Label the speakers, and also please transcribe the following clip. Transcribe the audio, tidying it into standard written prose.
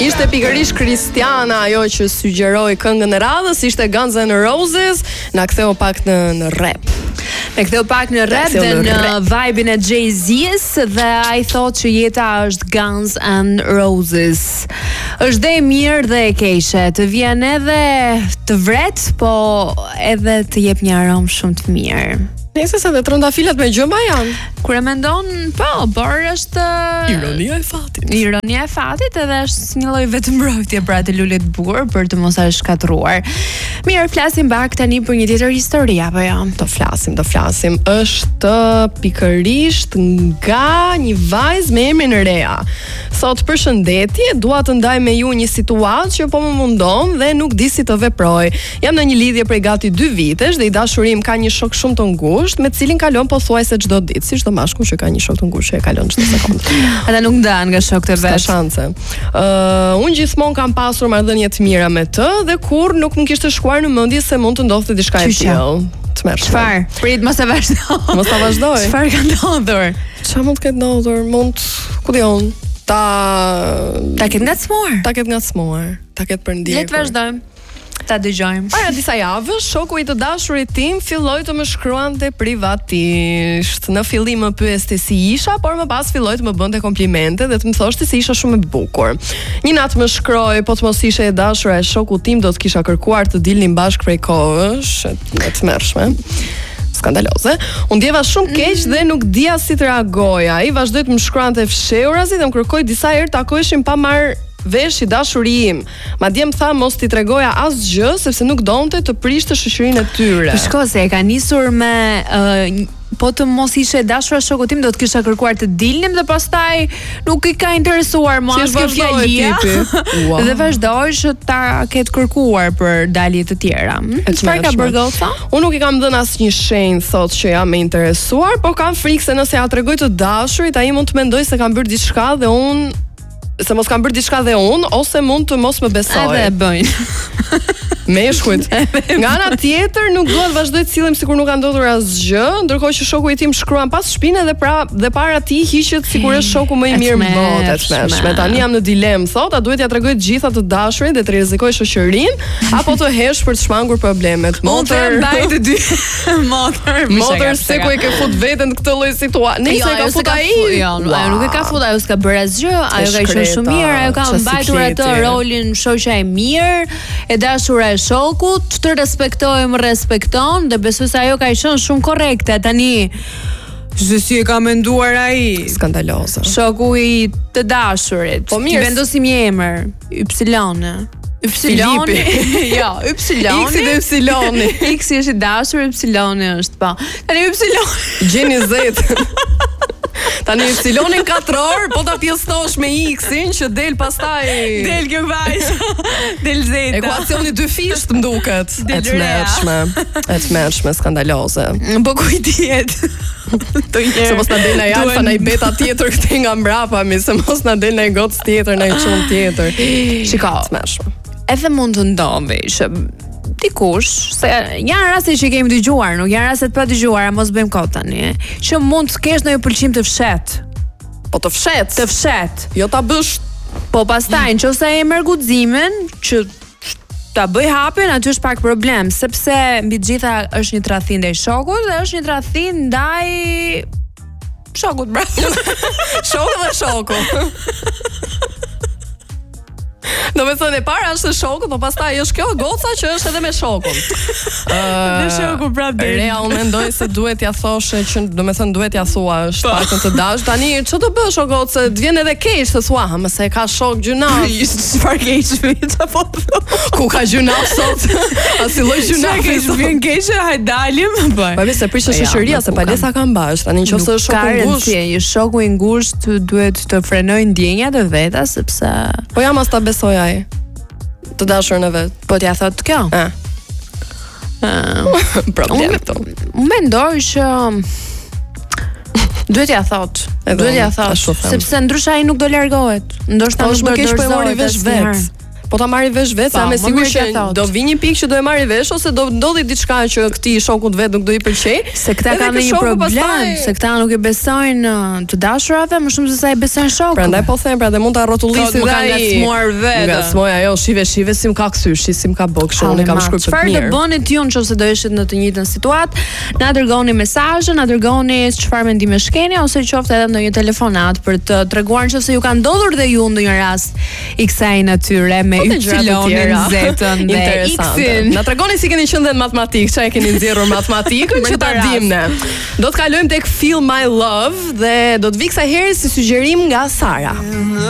Speaker 1: Ishte pikërisht Kristiana ajo që sugjeroi këngën e radhës, ishte Guns N' Roses, na ktheu pak në rap.
Speaker 2: Me ktheu pak në rap dhe në vibe-in e Jay-Z's dhe ai thotë që jeta është Guns N' Roses. Është dhe e mirë dhe e keqe, të vjen edhe të vret, po edhe të jep një aromë shumë të mirë.
Speaker 1: Nëse sa të trëndafilat me gjëmba janë.
Speaker 2: Kur e mendon, po, por është
Speaker 1: ironia e fatit.
Speaker 2: Ironia e fatit edhe është një lloj vetëmbrojtje pra të lulet bukur për të mos e shkatruar. Mirë, flasim pak tani për një tjetër histori apo jo?
Speaker 1: Do flasim. Është pikërisht nga një vajzë me emrin Rea. Thot përshëndetje, dua të ndaj me ju një situatë që po më mundon dhe nuk di si të veproj. Jam në një lidhje prej gati 2 vitesh dhe i dashuri im ka një shok shumë të ngushtë, me të cilin kalon pothuajse çdo ditë, si çdo mashkull që ka një shok të ngushtë e kalon çdo sekondë.
Speaker 2: Ata nuk ndahen nga shokët e vet.
Speaker 1: Ka shanse. Unë gjithmonë kam pasur marrëdhënie të mira me të dhe kurrë nuk më kishte shkuar në mendje se mund të ndodhte diçka e tillë.
Speaker 2: Çfarë? Prit mos e vazhdo.
Speaker 1: Mos ta vazhdoj.
Speaker 2: Çfarë ka ndodhur?
Speaker 1: Çfarë mund të ketë ndodhur? Mund, ku diun, ta
Speaker 2: ketë ngacmuar.
Speaker 1: Ta ketë përndjekur.
Speaker 2: Le të vazhdojmë. Ta dëgjojmë.
Speaker 1: Para disa javësh, shoku i të dashurit tim filloi të më shkruante privatisht. Në fillim më pyeste si isha, por më pas filloi të më bënte komplimente dhe të më thoshte se isha shumë e bukur. Një natë më shkroi, po të mos ishe e dashura e shokut tim, do të kisha kërkuar të dilnim bashkë prej kohësh, e tmerrshme. Skandaloze. Unë ndjeva shumë keq dhe nuk dija si të reagoja. Ai vazhdoi të më shkruante fshehurazi dhe më kërkoi disa herë takoheshim pa marr vesh i dashuri im. Madje më tha mos t'i tregoja asgjë sepse nuk donte të prishte shoqërinë e tyre.
Speaker 2: Shko se e ka nisur me po të mos ishe dashura shokut tim do të kisha kërkuar të dilnim dhe pastaj nuk i ka interesuar mua as kjo fjalia. Wow. Dhe vazhdoi që ta ketë kërkuar për dalje të tjera. Çfarë ka bërë goca?
Speaker 1: Unë nuk i kam dhënë asnjë shenjë thotë që jam e interesuar, por kam frikë se nëse ja tregoj të dashurit ai mund të mendojë se kam bërë diçka dhe unë se mos kam bërë diçka dhe unë, ose mund të mos më besoj.
Speaker 2: Edhe e bëjnë.
Speaker 1: Meshkujt. Nga ana tjetër nuk dua të vazhdoj të sillem sikur nuk ka ndodhur asgjë, ndërkohë që shoku i tim shkruan pas shpinë dhe para tij hiqet sikur është shoku më i mirë në botë. Tmerrshme. Tani jam në dilemë, thotë, a duhet ja tregoj të gjitha të dashurit dhe të rrezikoj shoqërinë apo të hesh për të shmangur problemet.
Speaker 2: Motër ndaj të dy.
Speaker 1: Motër se ku e ke fut veten në këtë lloj situatë. Nëse ka fut ai.
Speaker 2: Jo, ajo nuk e ka fut, ajo s'ka bërë asgjë, ajo ka qenë shumë mirë, ajo ka mbajtur atë rolin shoqja e mirë, e dashura e shokut, të respektojmë, respekton dhe besoj se ajo ka qenë shumë korrekte. Tani si e ka menduar ai?
Speaker 1: Skandaloze.
Speaker 2: Shoku i të dashurit.
Speaker 1: Po mirë,
Speaker 2: vendosim një emër, Ypsiloni.
Speaker 1: Filipi.
Speaker 2: Jo, Ypsiloni.
Speaker 1: X dhe Ypsiloni.
Speaker 2: X është i dashur, Ypsiloni është pa. Tani Ypsiloni.
Speaker 1: Gjeni Z. Tani Ypsilonin 4 orë, po ta pjesëtosh me X-in që del pastaj.
Speaker 2: Del kjo vajzë. Del Z.
Speaker 1: Ekuacioni 2 fisht më duket. E tmerrshme, skandaloze.
Speaker 2: Po kujtiet.
Speaker 1: Se mos na del na alfa na i beta tjetër këtej nga mbrapa, se mos na del na i gocë tjetër, na i çon tjetër.
Speaker 2: Shiko,
Speaker 1: tmerrshme.
Speaker 2: Edhe mund të ndodhi që dikush, se janë raste që kemi dëgjuar, nuk janë raste të pa dëgjuara, mos bëjmë kot tani, që mund të kesh ndonjë pëlqim të fshet.
Speaker 1: Po të fshet. Jo ta bësh.
Speaker 2: Po pastaj nëse e merr guximin që ta bëj hapin, aty është pak problem, sepse mbi të gjitha është një tradhtim ndaj shokut dhe është një tradhtim ndaj shokut, bravo.
Speaker 1: Shoku dhe shoku. Do me thënë e para është shoku, po pastaj është kjo goca që është edhe me shokun.
Speaker 2: Dhe shoku prap del.
Speaker 1: Rea, unë mendoj se duhet ja thoshe që do me thënë duhet ja thua është pakën të dash. Tani ç'do të bësh o gocë, të vjen edhe keq të thua, mëse ka shok gjunaf.
Speaker 2: Çfarë keq vjen apo?
Speaker 1: Ku ka gjunaf sot? Asi lloj gjunafi
Speaker 2: vjen keq, hajde dalim.
Speaker 1: Po se prishë shoqëria se palesa ka mbash. Tani nëse është shoku i ngushtë,
Speaker 2: një shoku i ngushtë duhet të frenojë ndjenjat e veta sepse
Speaker 1: po jam as ta besoj ai. Të dashurën e vet.
Speaker 2: Po t'ja thot kjo?
Speaker 1: Problem këtu.
Speaker 2: Unë mendoj që duhet ja thot. Sepse ndryshe ai nuk do largohet. Ndoshta nuk do
Speaker 1: dorëzohet vesh vet. Po ta marrë vesh vetë, sa me siguri që do vi një pikë që do e marrë vesh ose do ndodhi diçka që këtij shokut vet nuk do i pëlqej.
Speaker 2: Se këta kanë një problem, se këta nuk i besojnë të dashurave më shumë se sa i besojnë shokut.
Speaker 1: Prandaj po them, prandaj mund ta rrotullisi
Speaker 2: dhe ai. Ngacmuar vetë.
Speaker 1: Ngacmoj ajo, shive si më ka kthyr, si më ka bë kështu, unë kam shkruar për mirë.
Speaker 2: Çfarë do bëni ti nëse do ishit në të njëjtën situatë? Na dërgoni mesazhe, na dërgoni çfarë mendimesh keni ose qoftë edhe ndonjë telefonat për të treguar nëse ju ka ndodhur dhe ju ndonjë rast i kësaj natyre me Y-in, Z-ën dhe X-in.
Speaker 1: Na tregoni si keni qenë në matematikë, çfarë keni nxjerrur matematikën që ta dimë ne. Do të kalojmë tek Feel My Love dhe do të vi kësaj herë si sugjerim nga Sara.